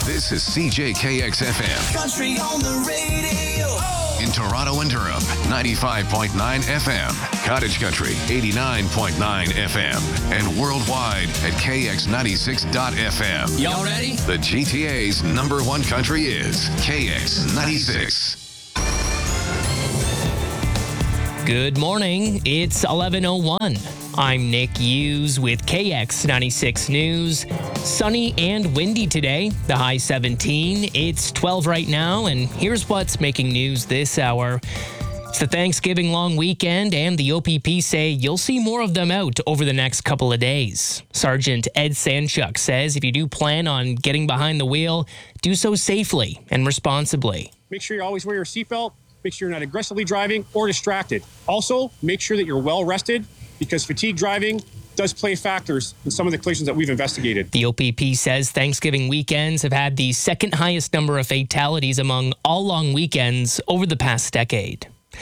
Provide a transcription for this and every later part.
This is CJKX FM. Country on the radio. In Toronto and Durham, 95.9 FM. Cottage Country, 89.9 FM. And worldwide at KX96.FM. Y'all ready? The GTA's number one country is KX96. Good morning. It's 11:01. I'm Nick Hughes with KX96 News. Sunny and windy today. The high 17. It's 12 right now, and here's what's making news this hour. It's the Thanksgiving long weekend, and the OPP say you'll see more of them out over the next couple of days. Sergeant Ed Sanchuk says if you do plan on getting behind the wheel, do so safely and responsibly. Make sure you always wear your seatbelt. Make sure you're not aggressively driving or distracted. Also, make sure that you're well rested because fatigue driving does play factors in some of the collisions that we've investigated. The OPP says Thanksgiving weekends have had the second highest number of fatalities among all long weekends over the past decade.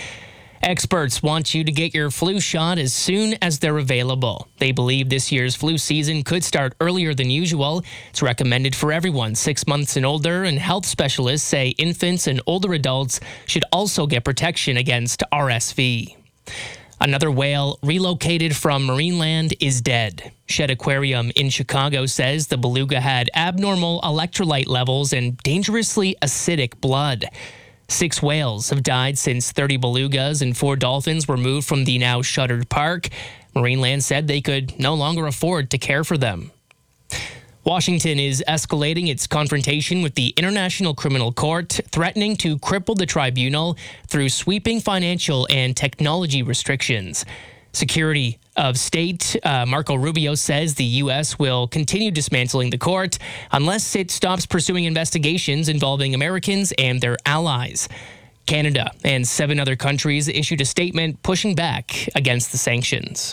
Experts want you to get your flu shot as soon as they're available. They believe this year's flu season could start earlier than usual. It's recommended for everyone 6 months and older, and health specialists say infants and older adults should also get protection against RSV. Another whale relocated from Marineland is dead. Shedd Aquarium in Chicago says the beluga had abnormal electrolyte levels and dangerously acidic blood. 6 whales have died since 30 belugas and 4 dolphins were moved from the now shuttered park. Marineland said they could no longer afford to care for them. Washington is escalating its confrontation with the International Criminal Court, threatening to cripple the tribunal through sweeping financial and technology restrictions. Secretary of State Marco Rubio says the U.S. will continue dismantling the court unless it stops pursuing investigations involving Americans and their allies. Canada and 7 other countries issued a statement pushing back against the sanctions.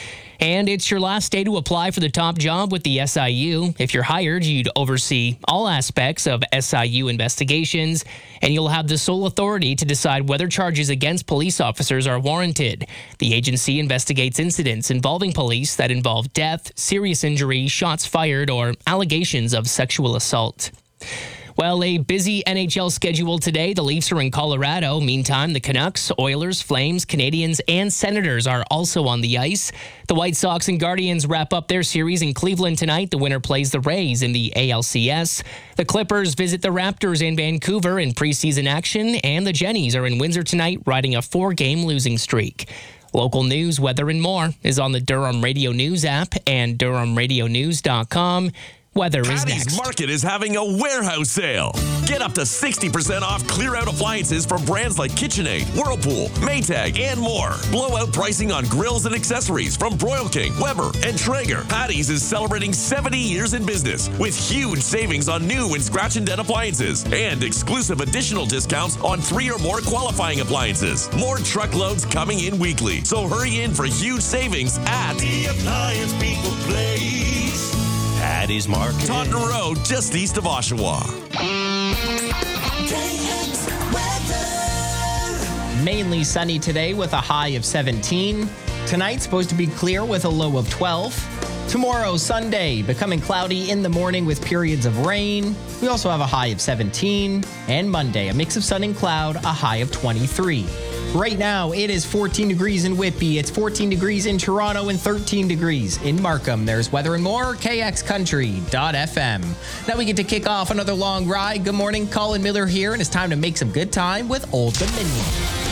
And it's your last day to apply for the top job with the SIU. If you're hired, you'd oversee all aspects of SIU investigations, and you'll have the sole authority to decide whether charges against police officers are warranted. The agency investigates incidents involving police that involve death, serious injury, shots fired, or allegations of sexual assault. Well, a busy NHL schedule today. The Leafs are in Colorado. Meantime, the Canucks, Oilers, Flames, Canadiens, and Senators are also on the ice. The White Sox and Guardians wrap up their series in Cleveland tonight. The winner plays the Rays in the ALCS. The Clippers visit the Raptors in Vancouver in preseason action. And the Jennies are in Windsor tonight, riding a 4-game losing streak. Local news, weather, and more is on the Durham Radio News app and DurhamRadioNews.com. Weather is next. Patty's Market is having a warehouse sale. Get up to 60% off clear-out appliances from brands like KitchenAid, Whirlpool, Maytag, and more. Blowout pricing on grills and accessories from Broil King, Weber, and Traeger. Patty's is celebrating 70 years in business with huge savings on new and scratch and dent appliances and exclusive additional discounts on 3 or more qualifying appliances. More truckloads coming in weekly. So hurry in for huge savings at The Appliance People Place. Patty's Market. Taunton Road, just east of Oshawa. KX weather. Mainly sunny today with a high of 17. Tonight supposed to be clear with a low of 12. Tomorrow, Sunday, becoming cloudy in the morning with periods of rain. We also have a high of 17. And Monday, a mix of sun and cloud, a high of 23. Right now, it is 14 degrees in Whitby. It's 14 degrees in Toronto and 13 degrees in Markham. There's weather and more, KXCountry.fm. Now we get to kick off another long ride. Good morning, Colin Miller here, and it's time to make some good time with Old Dominion.